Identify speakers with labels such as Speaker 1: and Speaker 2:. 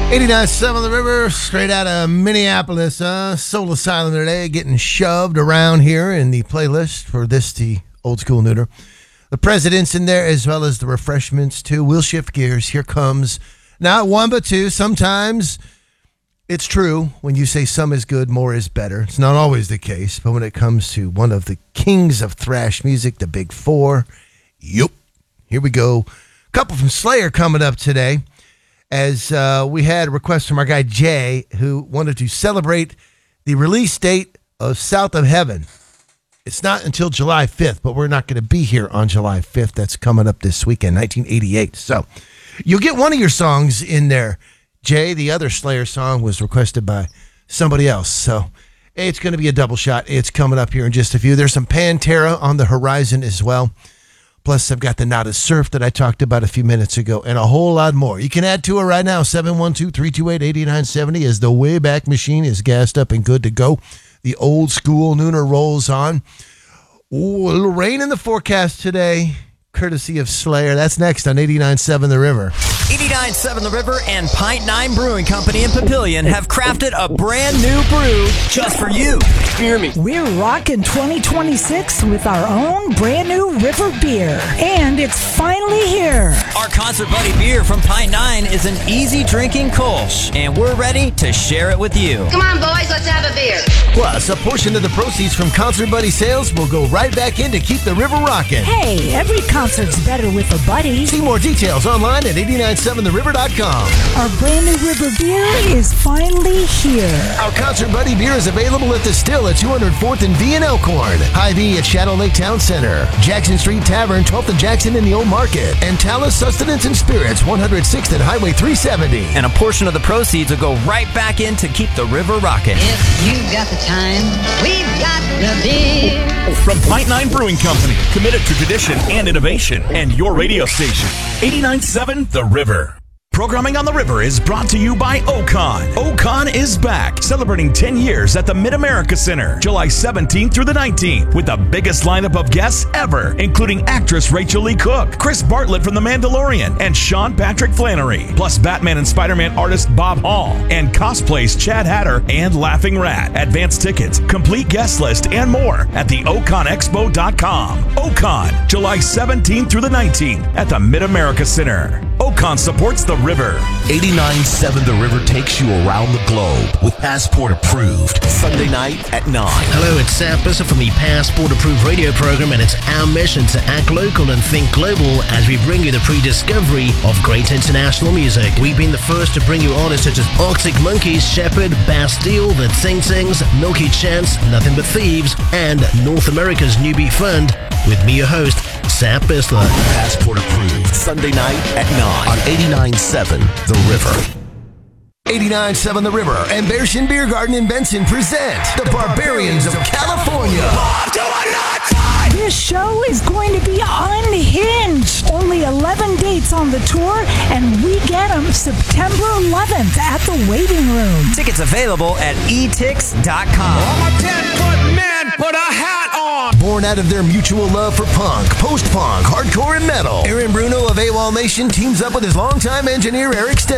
Speaker 1: 89.7 on the river, straight out of Minneapolis. Soul Asylum today, getting shoved around here in the playlist for this, the old school neuter. The president's in there as well as the refreshments too. We'll shift gears. Here comes not one but two. Sometimes it's true when you say some is good, more is better. It's not always the case, but when it comes to one of the kings of thrash music, the Big Four, yup. Here we go. A couple from Slayer coming up today. As we had a request from our guy Jay, who wanted to celebrate the release date of South of Heaven. It's not until July 5th, but we're not going to be here on July 5th. That's coming up this weekend, 1988. So you'll get one of your songs in there, Jay. The other Slayer song was requested by somebody else. So it's going to be a double shot. It's coming up here in just a few. There's some Pantera on the horizon as well. Plus, I've got the Nada Surf that I talked about a few minutes ago and a whole lot more. You can add to it right now, 712-328-8970, as the Wayback Machine is gassed up and good to go. The old school nooner rolls on. Ooh, a little rain in the forecast today, courtesy of Slayer. That's next on 89.7 The River.
Speaker 2: 89.7 The River and Pint 9 Brewing Company in Papillion have crafted a brand new brew just for you. Hear me.
Speaker 3: We're rocking 2026 with our own brand new River beer. And it's finally here.
Speaker 2: Our Concert Buddy beer from Pint 9 is an easy drinking Kolsch, and we're ready to share it with you.
Speaker 4: Come on, boys, let's have a beer.
Speaker 1: Plus, a portion of the proceeds from Concert Buddy sales will go right back in to keep the river rocking.
Speaker 3: Hey, every concert's better with a buddy.
Speaker 1: See more details online at 89.7theriver.com.
Speaker 3: Our brand new River beer is finally here.
Speaker 1: Our Concert Buddy beer is available at the Still at 204th and V in Elkhorn, Hy-Vee at Shadow Lake Town Center, Jackson Street Tavern, 12th and Jackson in the Old Market, and Talus Sustenance and Spirits, 106th and Highway 370.
Speaker 2: And a portion of the proceeds will go right back in to keep the river rocking.
Speaker 4: If you've got the time, we've got the beer.
Speaker 5: From Pint 9 Brewing Company, committed to tradition and innovation, and your radio station, 89.7 The River. Programming on the River is brought to you by Ocon. Ocon is back, celebrating 10 years at the Mid-America Center, July 17th through the 19th, with the biggest lineup of guests ever, including actress Rachel Lee Cook, Chris Bartlett from The Mandalorian, and Sean Patrick Flannery, plus Batman and Spider-Man artist Bob Hall, and cosplays Chad Hatter and Laughing Rat. Advance tickets, complete guest list, and more at theoconexpo.com. Ocon, July 17th through the 19th at the Mid-America Center. Ocon supports the River.
Speaker 6: 89.7 The River takes you around the globe with Passport Approved. Sunday night at 9.
Speaker 7: Hello, it's Sam Bisser from the Passport Approved radio program, and it's our mission to act local and think global as we bring you the pre-discovery of great international music. We've been the first to bring you artists such as Arctic Monkeys, Shepherd, Bastille, The Tsing Tsings, Milky Chance, Nothing But Thieves, and North America's New Beat Fund, with me, your host, Sam Bisler.
Speaker 6: Passport Approved. Sunday night at 9 on 89.7 The River.
Speaker 1: 89.7 The River and Bearshin Beer Garden in Benson present the Barbarians of California.
Speaker 3: This show is going to be unhinged. Only 11 dates on the tour, and we get them September 11th at the Waiting Room.
Speaker 2: Tickets available at etix.com.
Speaker 8: I'm a 10-foot man, put a hat on.
Speaker 1: Born out of their mutual love for punk, post-punk, hardcore, and metal, Aaron Bruno of AWOL Nation teams up with his longtime engineer Eric Sten